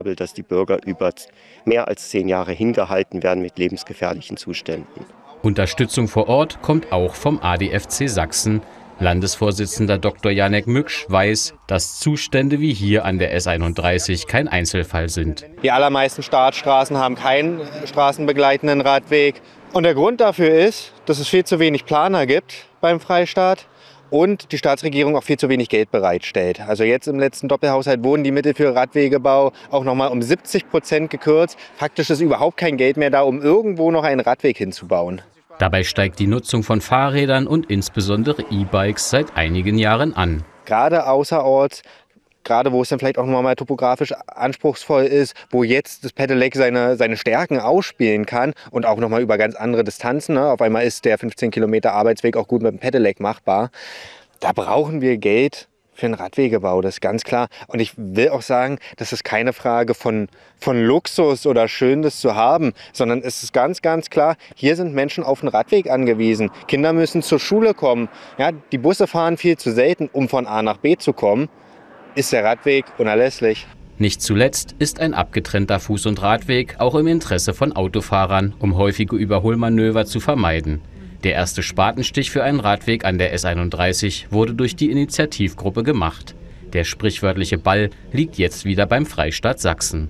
dass die Bürger über mehr als 10 Jahre hingehalten werden mit lebensgefährlichen Zuständen. Unterstützung vor Ort kommt auch vom ADFC Sachsen. Landesvorsitzender Dr. Janek Mücksch weiß, dass Zustände wie hier an der S31 kein Einzelfall sind. Die allermeisten Startstraßen haben keinen straßenbegleitenden Radweg. Und der Grund dafür ist, dass es viel zu wenig Planer gibt beim Freistaat und die Staatsregierung auch viel zu wenig Geld bereitstellt. Also jetzt im letzten Doppelhaushalt wurden die Mittel für Radwegebau auch noch mal um 70% gekürzt. Faktisch ist überhaupt kein Geld mehr da, um irgendwo noch einen Radweg hinzubauen. Dabei steigt die Nutzung von Fahrrädern und insbesondere E-Bikes seit einigen Jahren an. Gerade außerorts, gerade wo es dann vielleicht auch noch mal topografisch anspruchsvoll ist, wo jetzt das Pedelec seine Stärken ausspielen kann und auch noch mal über ganz andere Distanzen. Ne? Auf einmal ist der 15 Kilometer Arbeitsweg auch gut mit dem Pedelec machbar. Da brauchen wir Geld für den Radwegebau, das ist ganz klar. Und ich will auch sagen, das ist keine Frage von Luxus oder schön, das zu haben, sondern es ist ganz, ganz klar, hier sind Menschen auf den Radweg angewiesen. Kinder müssen zur Schule kommen. Ja, die Busse fahren viel zu selten, um von A nach B zu kommen. Ist der Radweg unerlässlich. Nicht zuletzt ist ein abgetrennter Fuß- und Radweg auch im Interesse von Autofahrern, um häufige Überholmanöver zu vermeiden. Der erste Spatenstich für einen Radweg an der S31 wurde durch die Initiativgruppe gemacht. Der sprichwörtliche Ball liegt jetzt wieder beim Freistaat Sachsen.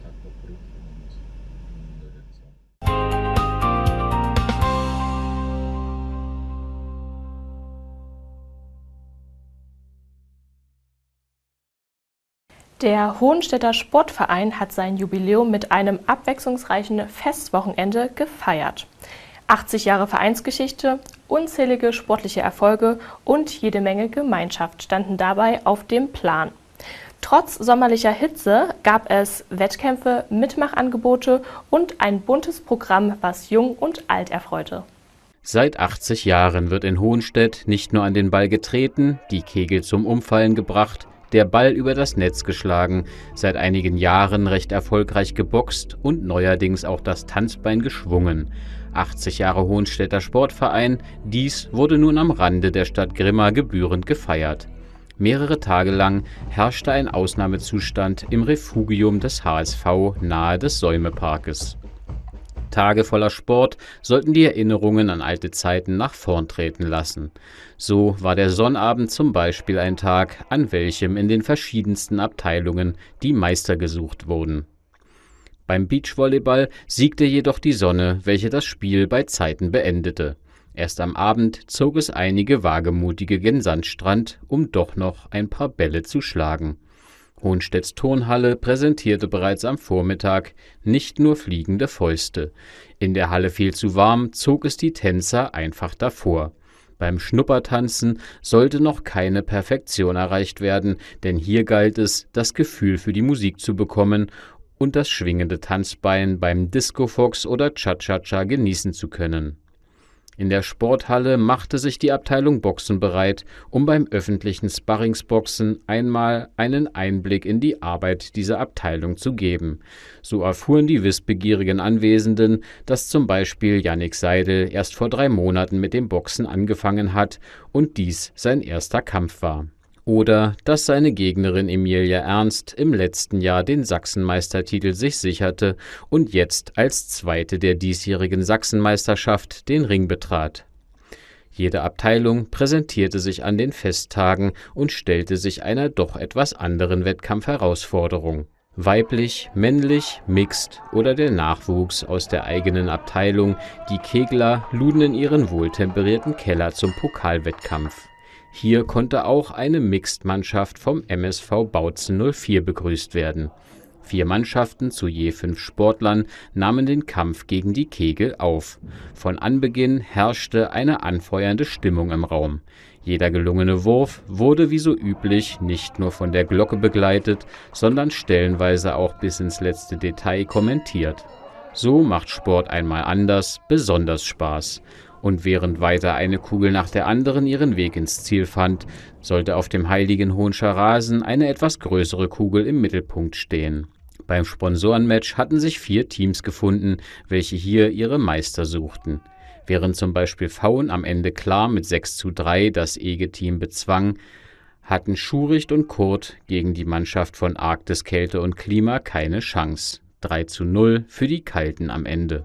Der Hohenstädter Sportverein hat sein Jubiläum mit einem abwechslungsreichen Festwochenende gefeiert. 80 Jahre Vereinsgeschichte, unzählige sportliche Erfolge und jede Menge Gemeinschaft standen dabei auf dem Plan. Trotz sommerlicher Hitze gab es Wettkämpfe, Mitmachangebote und ein buntes Programm, was Jung und Alt erfreute. Seit 80 Jahren wird in Hohenstedt nicht nur an den Ball getreten, die Kegel zum Umfallen gebracht, der Ball über das Netz geschlagen, seit einigen Jahren recht erfolgreich geboxt und neuerdings auch das Tanzbein geschwungen. 80 Jahre Hohenstädter Sportverein, dies wurde nun am Rande der Stadt Grimma gebührend gefeiert. Mehrere Tage lang herrschte ein Ausnahmezustand im Refugium des HSV nahe des Säumeparkes. Tage voller Sport sollten die Erinnerungen an alte Zeiten nach vorn treten lassen. So war der Sonnabend zum Beispiel ein Tag, an welchem in den verschiedensten Abteilungen die Meister gesucht wurden. Beim Beachvolleyball siegte jedoch die Sonne, welche das Spiel bei Zeiten beendete. Erst am Abend zog es einige Wagemutige gen Sandstrand, um doch noch ein paar Bälle zu schlagen. Hohenstedts Turnhalle präsentierte bereits am Vormittag nicht nur fliegende Fäuste. In der Halle viel zu warm, zog es die Tänzer einfach davor. Beim Schnuppertanzen sollte noch keine Perfektion erreicht werden, denn hier galt es, das Gefühl für die Musik zu bekommen und das schwingende Tanzbein beim Disco-Fox oder Cha-Cha-Cha genießen zu können. In der Sporthalle machte sich die Abteilung Boxen bereit, um beim öffentlichen Sparringsboxen einmal einen Einblick in die Arbeit dieser Abteilung zu geben. So erfuhren die wissbegierigen Anwesenden, dass zum Beispiel Jannik Seidel erst vor 3 Monaten mit dem Boxen angefangen hat und dies sein erster Kampf war. Oder dass seine Gegnerin Emilia Ernst im letzten Jahr den Sachsenmeistertitel sich sicherte und jetzt als Zweite der diesjährigen Sachsenmeisterschaft den Ring betrat. Jede Abteilung präsentierte sich an den Festtagen und stellte sich einer doch etwas anderen Wettkampfherausforderung. Weiblich, männlich, mixed oder der Nachwuchs aus der eigenen Abteilung, die Kegler luden in ihren wohltemperierten Keller zum Pokalwettkampf. Hier konnte auch eine Mixed-Mannschaft vom MSV Bautzen 04 begrüßt werden. 4 Mannschaften zu je 5 Sportlern nahmen den Kampf gegen die Kegel auf. Von Anbeginn herrschte eine anfeuernde Stimmung im Raum. Jeder gelungene Wurf wurde wie so üblich nicht nur von der Glocke begleitet, sondern stellenweise auch bis ins letzte Detail kommentiert. So macht Sport einmal anders besonders Spaß. Und während weiter eine Kugel nach der anderen ihren Weg ins Ziel fand, sollte auf dem heiligen Hohenscher Rasen eine etwas größere Kugel im Mittelpunkt stehen. Beim Sponsorenmatch hatten sich 4 Teams gefunden, welche hier ihre Meister suchten. Während zum Beispiel Faun am Ende klar mit 6:3 das EGE-Team bezwang, hatten Schuricht und Kurt gegen die Mannschaft von Arktis Kälte und Klima keine Chance. 3:0 für die Kalten am Ende.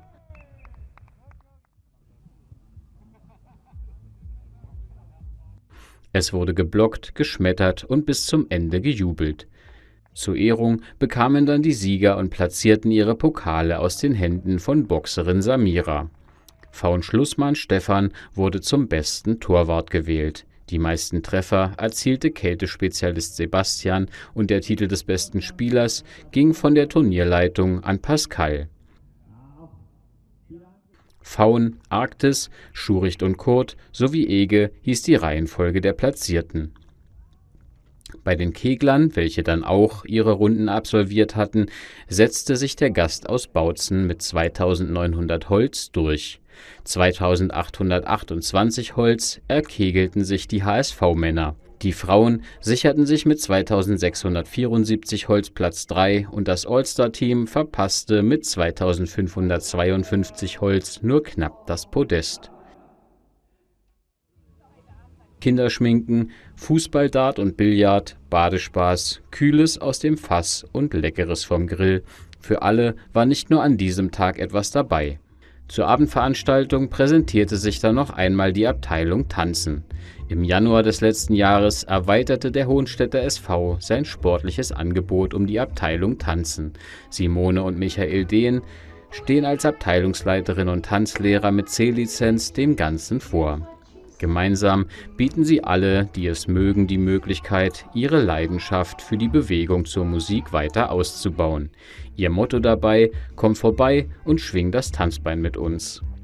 Es wurde geblockt, geschmettert und bis zum Ende gejubelt. Zur Ehrung bekamen dann die Sieger und platzierten ihre Pokale aus den Händen von Boxerin Samira. Schlussmann Stefan wurde zum besten Torwart gewählt. Die meisten Treffer erzielte Kältespezialist Sebastian und der Titel des besten Spielers ging von der Turnierleitung an Pascal. Faun, Arktis, Schuricht und Kurt sowie Ege hieß die Reihenfolge der Platzierten. Bei den Keglern, welche dann auch ihre Runden absolviert hatten, setzte sich der Gast aus Bautzen mit 2.900 Holz durch. 2.828 Holz erkegelten sich die HSV-Männer. Die Frauen sicherten sich mit 2.674 Holz Platz 3 und das All-Star-Team verpasste mit 2.552 Holz nur knapp das Podest. Kinderschminken, Fußball, Dart und Billard, Badespaß, Kühles aus dem Fass und Leckeres vom Grill. Für alle war nicht nur an diesem Tag etwas dabei. Zur Abendveranstaltung präsentierte sich dann noch einmal die Abteilung Tanzen. Im Januar des letzten Jahres erweiterte der Hohenstädter SV sein sportliches Angebot um die Abteilung Tanzen. Simone und Michael Dehn stehen als Abteilungsleiterin und Tanzlehrer mit C-Lizenz dem Ganzen vor. Gemeinsam bieten sie alle, die es mögen, die Möglichkeit, ihre Leidenschaft für die Bewegung zur Musik weiter auszubauen. Ihr Motto dabei: Komm vorbei und schwing das Tanzbein mit uns.